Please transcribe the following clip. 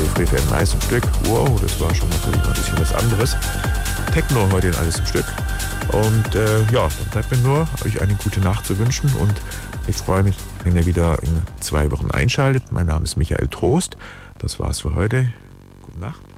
Radio Free FM Alles im Stück. Wow, das war schon natürlich mal ein bisschen was anderes. Techno heute in Alles im Stück. Und ja, dann bleibt mir nur, euch eine gute Nacht zu wünschen. Und ich freue mich, wenn ihr wieder in 2 Wochen einschaltet. Mein Name ist Michael Trost. Das war's für heute. Gute Nacht.